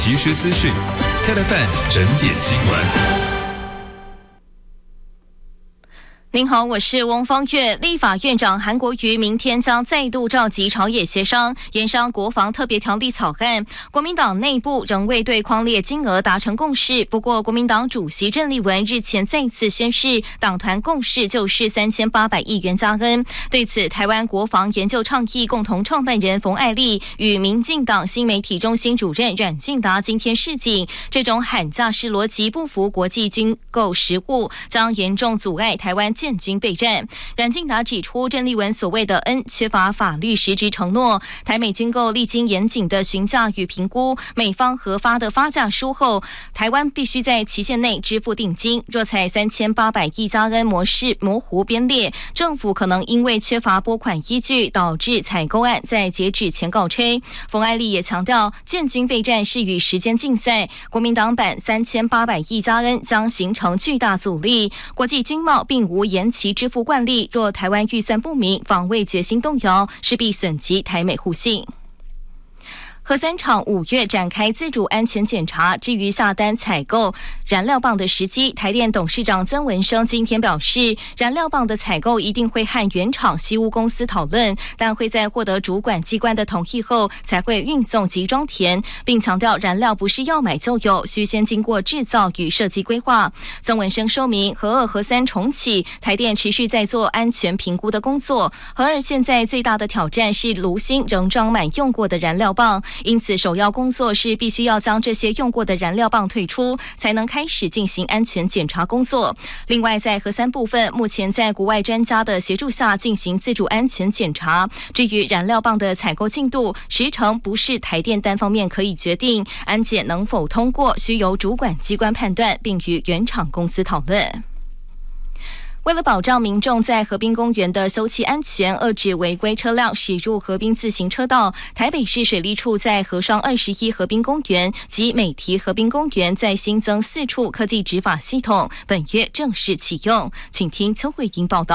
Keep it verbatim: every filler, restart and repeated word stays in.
即时资讯 ，K F M 整点新闻。 您好，我是翁方月。立法院长韩国瑜明天将再度召集朝野协商，研商国防特别条例草案。国民党内部仍未对匡列金额达成共识，不过国民党主席郑丽文日前再次宣示，党团共识就是三千八百亿元加恩。对此，台湾国防研究倡议共同创办人冯爱丽与民进党新媒体中心主任阮俊达今天示警，这种喊价式逻辑不符国际军购实务，将严重阻碍台湾建军备战。阮敬达指出，郑丽文所谓的恩缺乏法律实质承诺，台美军购历经严谨的询价与评估，美方核发的发价书后，台湾必须在期限内支付定金。若采三千八百亿加恩模式模糊编列，政府可能因为缺乏拨款依据，导致采购案在截止前告吹。冯爱丽也强调，建军备战是与时间竞赛，国民党版三千八百亿加恩将形成巨大阻力。国际军贸并无延期支付惯例，若台湾预算不明，防卫决心动摇，势必损及台美互信。核三厂五月展开自主安全检查，至于下单采购燃料棒的时机，台电董事长曾文生今天表示，燃料棒的采购一定会和原厂西屋公司讨论，但会在获得主管机关的同意后才会运送集装田，并强调燃料不是要买就有，需先经过制造与设计规划。曾文生说明，核二核三重启，台电持续在做安全评估的工作，核二现在最大的挑战是炉芯仍装满用过的燃料棒，因此首要工作是必须要将这些用过的燃料棒退出，才能开始进行安全检查工作。另外，在核三部分，目前在国外专家的协助下进行自主安全检查。至于燃料棒的采购进度，时程不是台电单方面可以决定，安检能否通过，需由主管机关判断，并与原厂公司讨论。为了保障民众在河滨公园的休憩安全，遏制违规车辆驶入河滨自行车道，台北市水利处在河双二十一河滨公园及美堤河滨公园再新增四处科技执法系统，本月正式启用。请听邱慧英报道。